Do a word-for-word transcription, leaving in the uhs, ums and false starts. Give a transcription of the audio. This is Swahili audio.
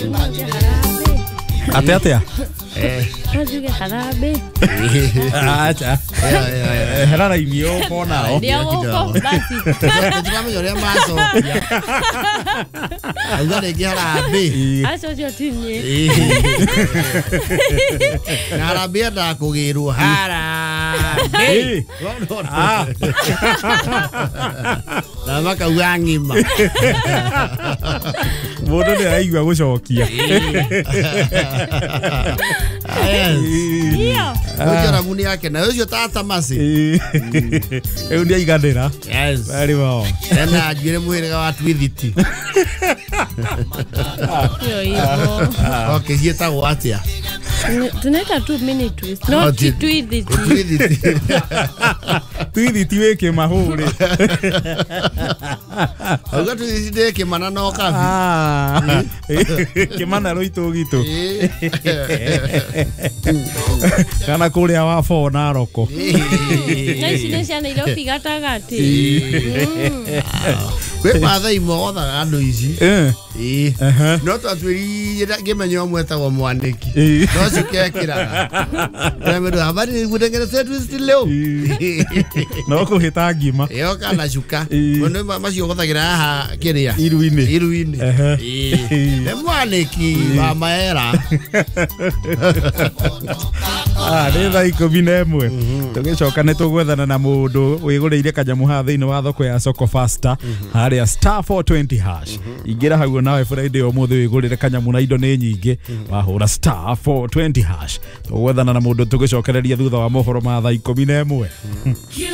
Ate atia? Eh. Ajuge harabe. Acha. Herara imio kona o. Ndio huko basi. Tunamu yore maso. Azale harabe. Acho jo tinye. Harabe da kugiru harabe. Ah. Na maka wangima. Mundu ni aigua gucokia. Iyo. Ujara muni yake na ucio tata masi. Eu ndia igadira. Yes. Very well. Na ajire muhirega wa twithiti. Yo hiyo. Okay, hieta watia. Tunaita two minute twist. No twithiti. Twithiti. Twithiti weke mahuri. Auga twithiti ke mana no kabi. Ah. Ke mana roito gitu. Kana kuria wa fo na roko. Naici nĩ ciana iria gatagatĩ. Kwe matha imotha andu ici. Eh. Eh. No twatwiri ngimenyo mweta wa mwandiki. No cikekira. Remero habari ni gutengere twist leo. No kuhita ngima. Yo kana shuka. Ono macio gothagira haha kiria. Iruini. Iruini. Eh. Ne mwandiki wa maera. Ah, ni thaa ikumi na ĩmwe. Tugicoka nĩ tũgwethana na mũndũ wĩgũrĩire kanyamu haha thĩinĩ wa thoko ya Soko Faster harĩa star four twenty hash. Ingĩra hau nawe Friday ũmũthĩ wĩgũrĩre kanyamu na indo nĩ nyingĩ wahũra star four twenty hash. Tũgwethana na mũndũ tũgicokereria thutha wa mohoro ma thaa ikumi na ĩmwe.